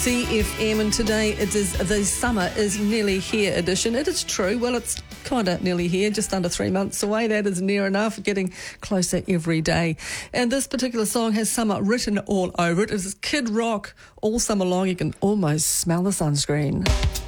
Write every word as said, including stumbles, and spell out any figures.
C F M, and today it is the Summer is Nearly Here edition. It is true. Well, it's kind of nearly here, just under three months away. That is near enough, getting closer every day. And this particular song has summer written all over it. It is Kid Rock all summer long. You can almost smell the sunscreen.